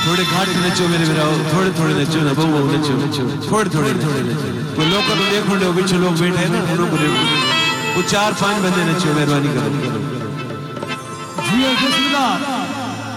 थोड़े घाट नचो मेरे मेरा थोड़े थोड़े नचो ना बहु नचो थोड़े थोड़े नचो वो लोग को देखो लो पीछे लोग बैठे हैं ना उनको देखो वो 4-5 बंदे नचो मेहरबानी करो जी बिस्मिल्लाह